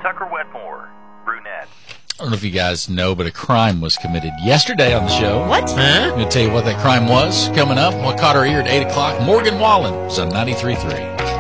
Tucker Wetmore, brunette. I don't know if you guys know, but a crime was committed yesterday on the show. What? I'm going to tell you what that crime was coming up. What caught our ear at 8 o'clock. Morgan Wallen is on 93.3.